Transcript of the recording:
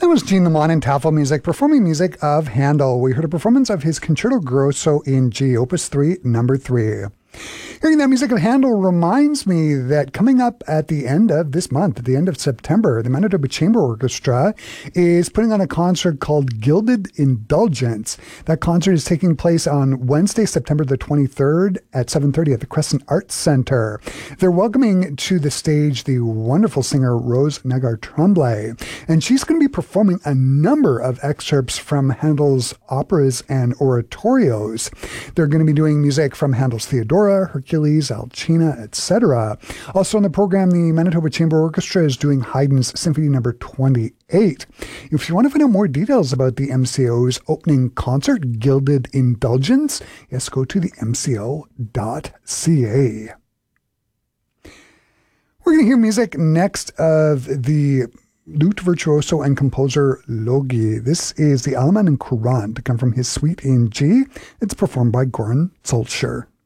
That was Gene Lamont and Tafel Music performing music of Handel. We heard a performance of his Concerto Grosso in G, Opus 3, number 3. Hearing that music of Handel reminds me that coming up at the end of this month, at the end of September, the Manitoba Chamber Orchestra is putting on a concert called Gilded Indulgence. That concert is taking place on Wednesday, September the 23rd at 7:30 at the Crescent Arts Center. They're welcoming to the stage the wonderful singer Rose Nagar-Tremblay, and she's going to be performing a number of excerpts from Handel's operas and oratorios. They're going to be doing music from Handel's Theodora, Hercules, Alcina, etc. Also on the program, the Manitoba Chamber Orchestra is doing Haydn's Symphony No. 28. If you want to find out more details about the MCO's opening concert, Gilded Indulgence, yes, go to the mco.ca. We're going to hear music next of the lute virtuoso and composer Logi. This is the Allemande Courante to come from his suite in G. It's performed by Goran Zolcher.